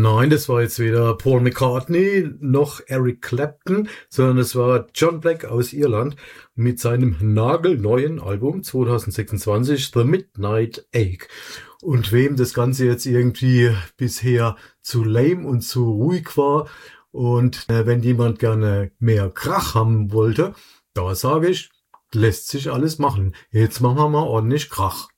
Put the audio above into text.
Nein, das war jetzt weder Paul McCartney noch Eric Clapton, sondern es war John Black aus Irland mit seinem nagelneuen Album 2026 The Midnight Ache. Und wem das Ganze jetzt irgendwie bisher zu lame und zu ruhig war und wenn jemand gerne mehr Krach haben wollte, da sage ich, lässt sich alles machen. Jetzt machen wir mal ordentlich Krach.